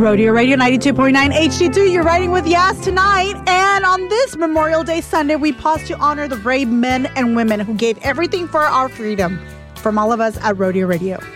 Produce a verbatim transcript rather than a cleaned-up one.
Rodeo Radio ninety-two point nine H D two, you're riding with Yas tonight. And on this Memorial Day Sunday, we pause to honor the brave men and women who gave everything for our freedom. From all of us at Rodeo Radio.